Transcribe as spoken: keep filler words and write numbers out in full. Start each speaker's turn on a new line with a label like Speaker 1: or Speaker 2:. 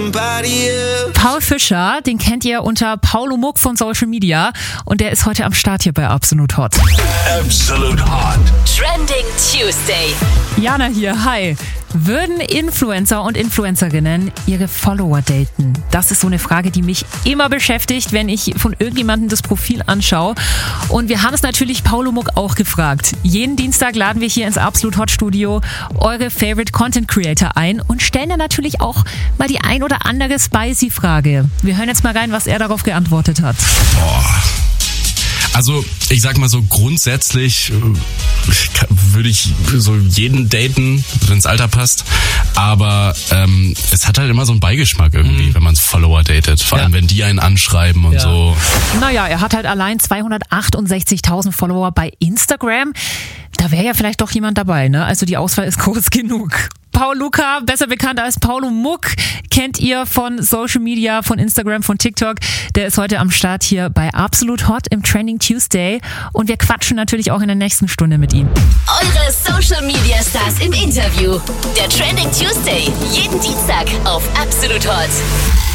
Speaker 1: Paul Fischer, den kennt ihr unter Paulo Muck von Social Media und der ist heute am Start hier bei Absolut Hot.
Speaker 2: Absolute Hot.
Speaker 3: Trending Tuesday.
Speaker 1: Jana hier, hi. Würden Influencer und Influencerinnen ihre Follower daten? Das ist so eine Frage, die mich immer beschäftigt, wenn ich von irgendjemandem das Profil anschaue. Und wir haben es natürlich Paulo Muck auch gefragt. Jeden Dienstag laden wir hier ins Absolut Hot Studio eure Favorite Content Creator ein und stellen dann natürlich auch mal die ein oder andere spicy Frage. Wir hören jetzt mal rein, was er darauf geantwortet hat.
Speaker 4: Boah. Also, ich sag mal so, grundsätzlich würde ich so jeden daten, wenn das Alter passt. Aber ähm, es hat halt immer so einen Beigeschmack irgendwie, mhm. wenn man Follower datet. Vor allem, ja. wenn die einen anschreiben und ja. so.
Speaker 1: Naja, er hat halt allein zweihundertachtundsechzigtausend Follower bei Instagram. Da wäre ja vielleicht doch jemand dabei, ne? Also die Auswahl ist groß genug. Paul Luca, besser bekannt als Paulo Muck, kennt ihr von Social Media, von Instagram, von TikTok. Der ist heute am Start hier bei Absolut Hot im Trending Tuesday und wir quatschen natürlich auch in der nächsten Stunde mit ihm.
Speaker 3: Eure Social Media Stars im Interview. Der Trending Tuesday, jeden Dienstag auf Absolut Hot.